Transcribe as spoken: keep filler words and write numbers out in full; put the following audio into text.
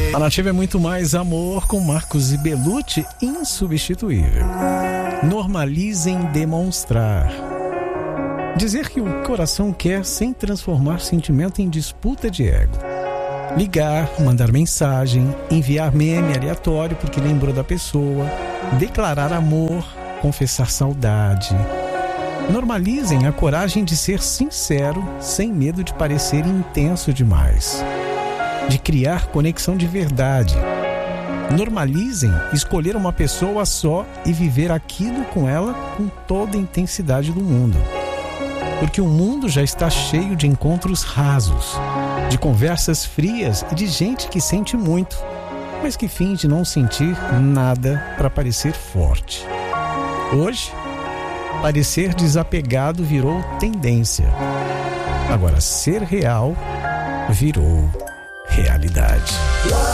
A Nativa é muito mais amor com Marcos e Belucci, insubstituível. Normalizem demonstrar. Dizer que o coração quer sem transformar sentimento em disputa de ego. Ligar, mandar mensagem, enviar meme aleatório porque lembrou da pessoa, declarar amor, confessar saudade. Normalizem a coragem de ser sincero sem medo de parecer intenso demais. De criar conexão de verdade. Normalizem escolher uma pessoa só e viver aquilo com ela com toda a intensidade do mundo. Porque o mundo já está cheio de encontros rasos, de conversas frias e de gente que sente muito, mas que finge não sentir nada para parecer forte. Hoje, parecer desapegado virou tendência. Agora, ser real virou realidade.